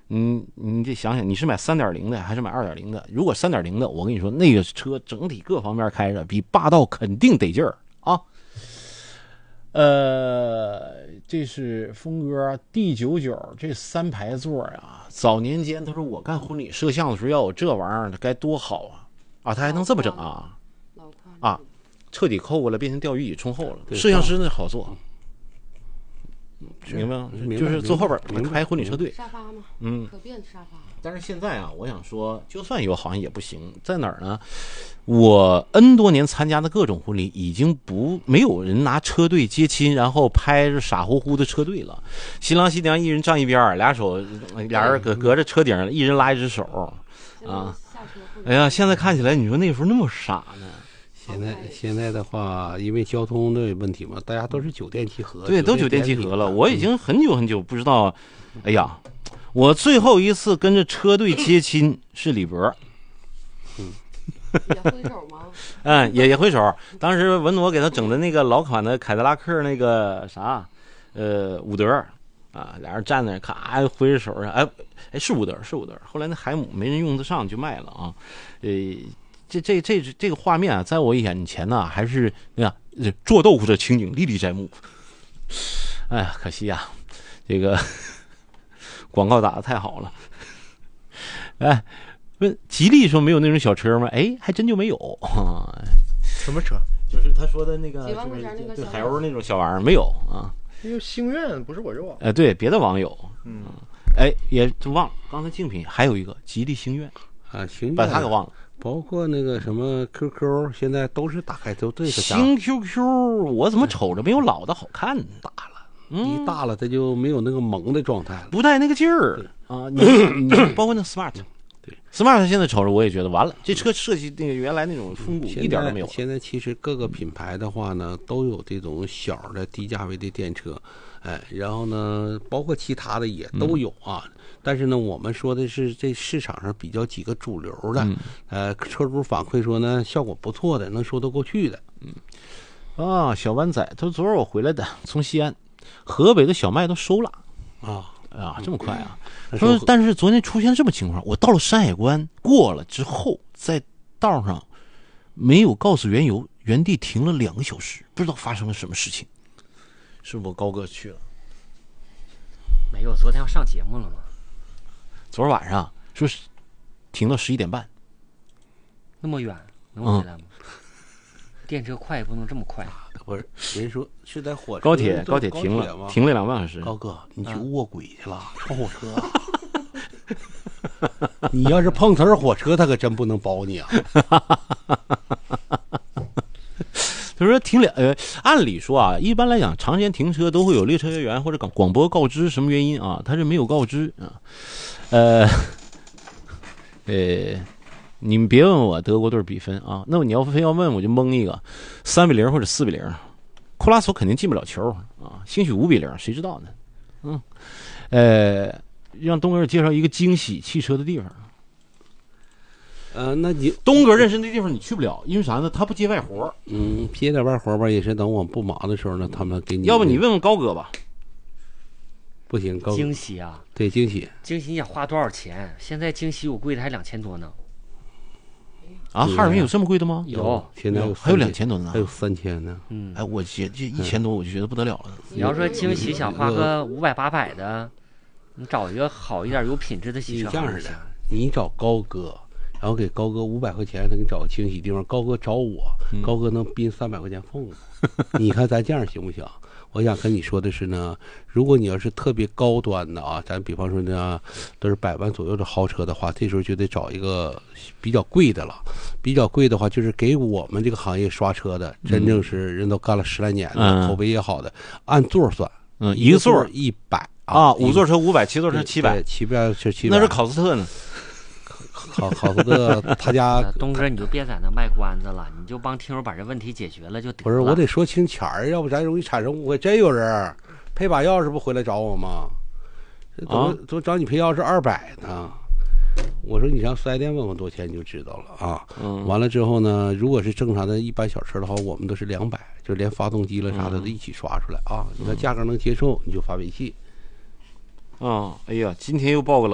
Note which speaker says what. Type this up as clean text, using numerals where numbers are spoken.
Speaker 1: 你得想想，你是买3.0的还是买2.0的？如果3.0的，我跟你说，那个车整体各方面开着比霸道肯定得劲儿啊。这是峰哥 D99，这3排座啊。早年间他说我干婚礼摄像的时候要有这玩意儿，该多好啊！啊，他还能这么整啊？啊，彻底扣过来变成钓鱼椅冲后了。摄像师那好做，明白吗？就是坐后边开婚礼车队。
Speaker 2: 沙发吗？可变沙发。
Speaker 1: 但是现在啊，我想说，就算有好像也不行，在哪儿呢？我 N 多年参加的各种婚礼，已经没有人拿车队接亲，然后拍着傻乎乎的车队了。新郎新娘一人站一边，俩人隔着车顶，一人拉一只手啊。哎呀，现在看起来，你说那时候那么傻呢？
Speaker 3: 现在的话，因为交通的问题嘛，大家都是酒店集合。
Speaker 1: 对，都酒店集合了。我已经很久不知道。哎呀，我最后一次跟着车队接亲是李博。
Speaker 2: 也挥手吗？
Speaker 1: 也挥手。当时文诺给他整的那个老款的凯迪拉克那个啥，伍德啊，俩人站那咔挥着手啊，是伍德。后来那海姆没人用得上就卖了啊。这个画面啊，在我眼前呢，还是做豆腐的情景历历在目。哎呀，可惜啊，这个广告打得太好了。哎，问吉利说没有那种小车吗？哎，还真就没有。
Speaker 4: 什么车？
Speaker 1: 就是他说的那个，
Speaker 2: 几万块钱那个
Speaker 1: 对海鸥那种小玩意儿没有啊。
Speaker 4: 那个星愿不是我肉。
Speaker 1: 对，别的网友，也就忘了。刚才竞品还有一个吉利星愿
Speaker 3: 啊，星愿
Speaker 1: 把他给忘了。
Speaker 3: 包括那个什么 QQ， 现在都是大概都这个价。
Speaker 1: 新 QQ 我怎么瞅着没有老的好看？
Speaker 3: 大了，一大了它就没有那个萌的状态了，
Speaker 1: 不带那个劲儿啊！你包括那 Smart， 对 Smart 现在瞅着我也觉得完了，这车设计那个原来那种风骨一点都没有。
Speaker 3: 现在其实各个品牌的话呢，都有这种小的低价位的电车，然后呢，包括其他的也都有啊。但是呢，我们说的是这市场上比较几个主流的，车主反馈说呢，效果不错的，能说得过去的。
Speaker 1: 小湾仔，他说昨儿我回来的，从西安，河北的小麦都收了这么快啊！说但是昨天出现这么情况，我到了山海关过了之后，在道上没有告诉缘由，原地停了2个小时，不知道发生了什么事情。是我高哥去了？
Speaker 5: 没有，昨天要上节目了吗？
Speaker 1: 昨儿晚上说是停到11点半，
Speaker 5: 那么远能回来吗？电车快也不能这么快。
Speaker 3: 不是，人说是在火车
Speaker 1: 高铁停了2个小时。
Speaker 3: 高哥，你去卧轨去了，撞火车。你要是碰瓷儿火车，他可真不能保你啊。
Speaker 1: 他说停按理说啊，一般来讲，长时间停车都会有列车员或者广播告知什么原因啊，他是没有告知啊。你们别问我德国队比分啊，那你要非要问我就蒙一个3-0或者4-0，库拉索肯定进不了球啊，兴许5-0，谁知道呢？让东哥介绍一个惊喜汽车的地方。
Speaker 3: 那你
Speaker 1: 东哥认识那地方你去不了，因为啥呢？他不接外活。
Speaker 3: 接点外活吧，也是等我们不忙的时候呢，他们给你。
Speaker 1: 要不你问问高哥吧。
Speaker 3: 不行，高哥
Speaker 5: 惊喜啊！
Speaker 3: 对，惊喜
Speaker 5: 你想花多少钱？现在惊喜有贵的还2000多呢。
Speaker 1: 哈尔滨有这么贵的吗？
Speaker 5: 有，
Speaker 3: 现在
Speaker 1: 还有2000多呢，
Speaker 3: 还有3000呢。
Speaker 1: 我觉这1000多我就觉得不得了了。
Speaker 5: 你要说惊喜想花个500-800的，你找一个好一点、有品质的汽车。
Speaker 3: 这样的，你找高哥，然后给高哥500块钱，他给你找个惊喜地方。高哥找我，高哥能宾300块钱俸。你看咱这样行不行？我想跟你说的是呢，如果你要是特别高端的啊，咱比方说呢，都是100万左右的豪车的话，这时候就得找一个比较贵的了。比较贵的话，就是给我们这个行业刷车的，真正是人都干了10来年的，口碑也好的，按座算，
Speaker 1: 一个座
Speaker 3: 100
Speaker 1: 啊，5座车500，7座车700，
Speaker 3: 是700，
Speaker 1: 那是考斯特呢。
Speaker 3: 考斯特他家
Speaker 5: 东哥，你就别在那卖关子了，你就帮听友把这问题解决了就得了。
Speaker 3: 不是，我得说清钱儿，要不咱容易产生误会。真有人配把钥匙不回来找我吗？都找你配钥匙200呢。我说你上4S店问问多少钱你就知道了啊。完了之后呢，如果是正常的一般小车的话，我们都是200，就连发动机了啥的都一起刷出来啊。你看价格能接受，你就发微信。
Speaker 1: 哎呀，今天又报个冷。